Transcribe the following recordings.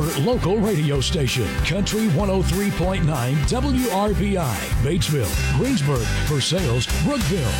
local radio station. Country 103.9 WRBI, Batesville, Greensburg, Versailles, Brookville.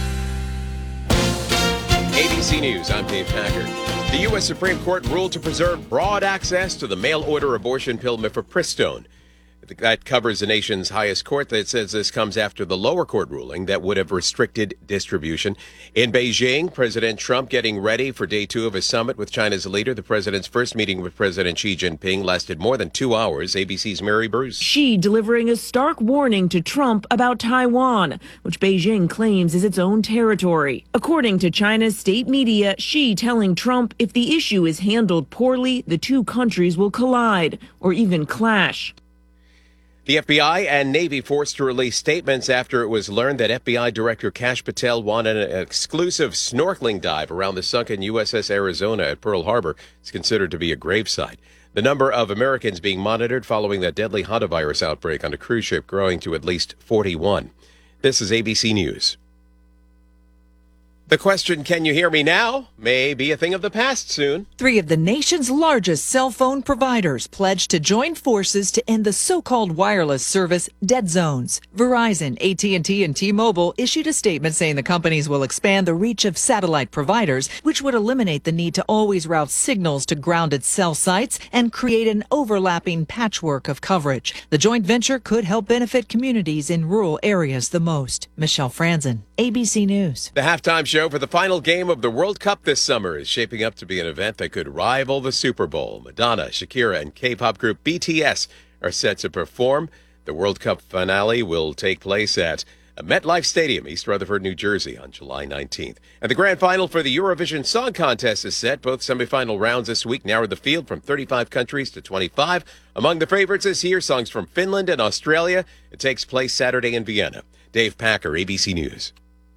ABC News, I'm Dave Packard. The U.S. Supreme Court ruled to preserve broad access to the mail-order abortion pill mifepristone. That covers the nation's highest court. That says this comes after the lower court ruling that would have restricted distribution. In Beijing, President Trump getting ready for day 2 of his summit with China's leader. The president's first meeting with President Xi Jinping lasted more than 2 hours. ABC's Mary Bruce. Xi delivering a stark warning to Trump about Taiwan, which Beijing claims is its own territory. According to China's state media, Xi telling Trump if the issue is handled poorly, the two countries will collide or even clash. The FBI and Navy forced to release statements after it was learned that FBI Director Kash Patel wanted an exclusive snorkeling dive around the sunken USS Arizona at Pearl Harbor. It's considered to be a gravesite. The number of Americans being monitored following that deadly hantavirus outbreak on a cruise ship growing to at least 41. This is ABC News. The question, can you hear me now, may be a thing of the past soon. 3 of the nation's largest cell phone providers pledged to join forces to end the so-called wireless service dead zones. Verizon, AT&T, and T-Mobile issued a statement saying the companies will expand the reach of satellite providers, which would eliminate the need to always route signals to grounded cell sites and create an overlapping patchwork of coverage. The joint venture could help benefit communities in rural areas the most. Michelle Franzen, ABC News. The halftime show for the final game of the World Cup this summer is shaping up to be an event that could rival the Super Bowl. Madonna, Shakira, and K-pop group BTS are set to perform. The World Cup finale will take place at MetLife Stadium, East Rutherford, New Jersey, on July 19th. And the grand final for the Eurovision Song Contest is set. Both semifinal rounds this week narrowed the field from 35 countries to 25. Among the favorites this year, songs from Finland and Australia. It takes place Saturday in Vienna. Dave Packer, ABC News.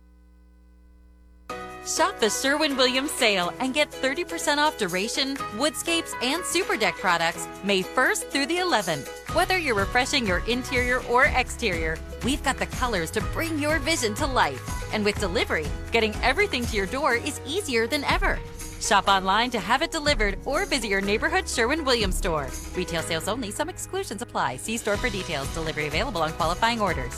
Shop the Sherwin-Williams sale and get 30% off Duration, Woodscapes, and Super Deck products May 1st through the 11th. Whether you're refreshing your interior or exterior, we've got the colors to bring your vision to life. And with delivery, getting everything to your door is easier than ever. Shop online to have it delivered or visit your neighborhood Sherwin-Williams store. Retail sales only. Some exclusions apply. See store for details. Delivery available on qualifying orders.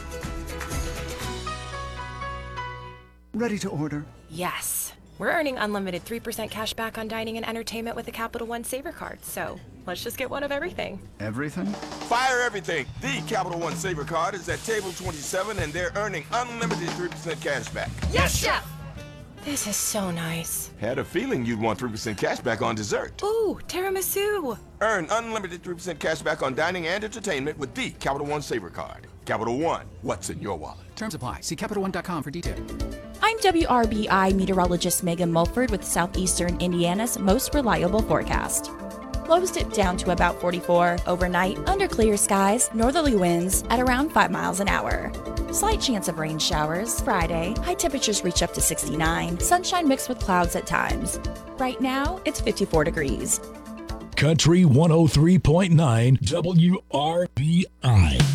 Ready to order? Yes. We're earning unlimited 3% cash back on dining and entertainment with the Capital One Saver Card, so let's just get one of everything. Everything? Fire everything! The Capital One Saver Card is at table 27 and they're earning unlimited 3% cash back. Yes, Chef! This is so nice. Had a feeling you'd want 3% cash back on dessert. Ooh, tiramisu! Earn unlimited 3% cash back on dining and entertainment with the Capital One Saver Card. Capital One, what's in your wallet? Terms apply. See CapitalOne.com for details. I'm WRBI meteorologist Megan Mulford with Southeastern Indiana's most reliable forecast. Lows dip down to about 44 overnight under clear skies, northerly winds at around 5 miles an hour. Slight chance of rain showers Friday. High temperatures reach up to 69. Sunshine mixed with clouds at times. Right now, it's 54 degrees. Country 103.9 WRBI.